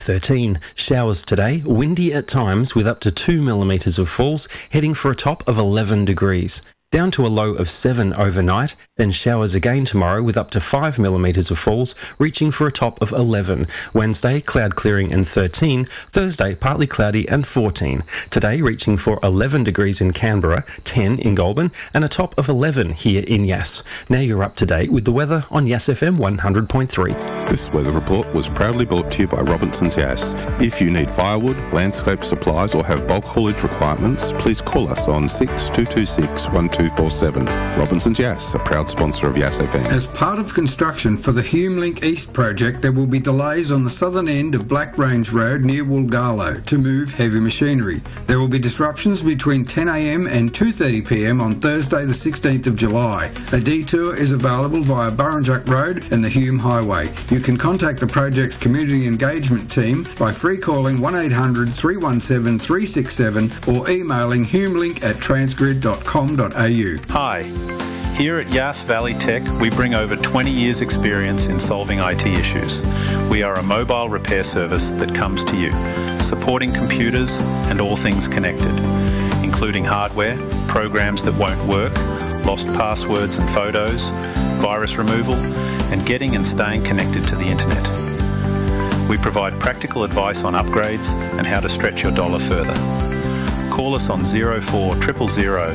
13. Showers today, windy at times with up to 2 millimetres of falls, heading for a top of 11 degrees. Down to a low of 7 overnight, then showers again tomorrow with up to 5 millimetres of falls, reaching for a top of 11. Wednesday, cloud clearing and 13. Thursday, partly cloudy and 14. Today, reaching for 11 degrees in Canberra, 10 in Goulburn, and a top of 11 here in Yass. Now you're up to date with the weather on Yass FM 100.3. This weather report was proudly brought to you by Robinson's Yass. If you need firewood, landscape supplies or have bulk haulage requirements, please call us on 6226 1247. Robinson's Yass, a proud sponsor of Yass FM. As part of construction for the HumeLink East project, there will be delays on the southern end of Black Range Road near Woolgallo to move heavy machinery. There will be disruptions between 10 a.m. and 2:30 p.m. on Thursday the 16th of July. A detour is available via Burrinjuck Road and the Hume Highway. You can contact the project's community engagement team by free calling 1800 317 367 or emailing humelink@transgrid.com.au. Hi. Here at Yass Valley Tech, we bring over 20 years' experience in solving IT issues. We are a mobile repair service that comes to you, supporting computers and all things connected, including hardware, programs that won't work, lost passwords and photos, virus removal, and getting and staying connected to the internet. We provide practical advice on upgrades and how to stretch your dollar further. Call us on 0400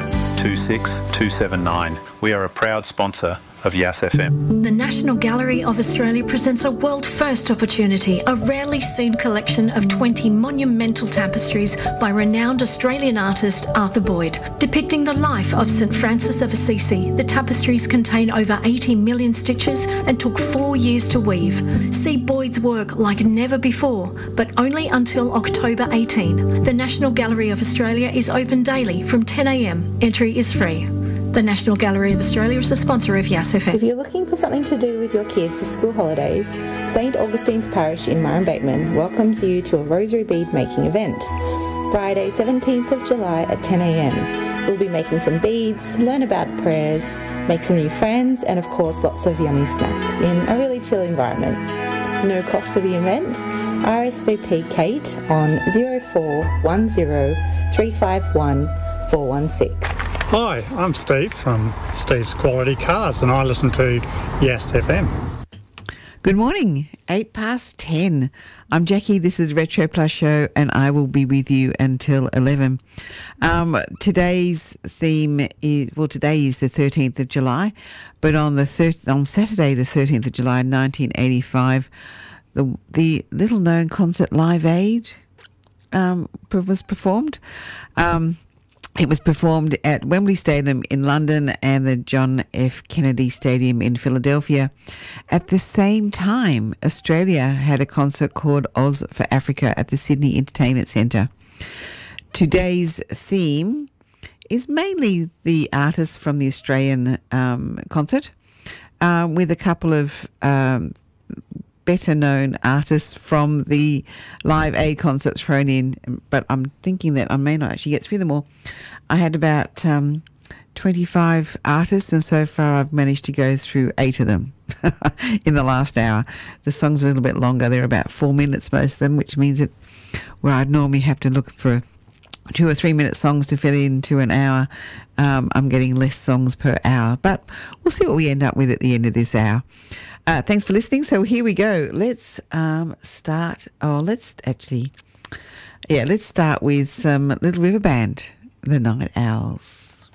26279. We are a proud sponsor of Yass FM. The National Gallery of Australia presents a world-first opportunity, a rarely seen collection of 20 monumental tapestries by renowned Australian artist Arthur Boyd. Depicting the life of St Francis of Assisi, the tapestries contain over 80 million stitches and took 4 years to weave. See Boyd's work like never before, but only until October 18. The National Gallery of Australia is open daily from 10 a.m. Entry is free. The National Gallery of Australia is a sponsor of Yass FM. If you're looking for something to do with your kids this school holidays, St Augustine's Parish in Murrum Bateman welcomes you to a rosary bead making event. Friday 17th of July at 10 a.m. We'll be making some beads, learn about prayers, make some new friends, and of course lots of yummy snacks in a really chill environment. No cost for the event. RSVP Kate on 0410 351 416. Hi, I'm Steve from Steve's Quality Cars and I listen to Yass FM. Good morning, 10:08. I'm Jackie, this is Retro Plus Show and I will be with you until 11. Today's theme is, today is the 13th of July, but on Saturday the 13th of July 1985, the little known concert Live Aid was performed. It was performed at Wembley Stadium in London and the John F. Kennedy Stadium in Philadelphia. At the same time, Australia had a concert called Oz for Africa at the Sydney Entertainment Centre. Today's theme is mainly the artists from the Australian concert, with a couple of better-known artists from the Live Aid concerts thrown in, but I'm thinking that I may not actually get through them all. I had about 25 artists, and so far I've managed to go through 8 of them in the last hour. The songs are a little bit longer. They're about 4 minutes, most of them, which means that where I'd normally have to look for 2 or 3 minute songs to fit into an hour, I'm getting less songs per hour. But we'll see what we end up with at the end of this hour. Thanks for listening. So here we go. Let's start. Let's start with some Little River Band, The Night Owls.